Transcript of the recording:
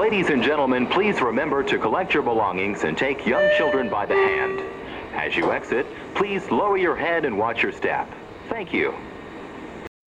Ladies and gentlemen, please remember to collect your belongings and take young children by the hand. As you exit, please lower your head and watch your step. Thank you.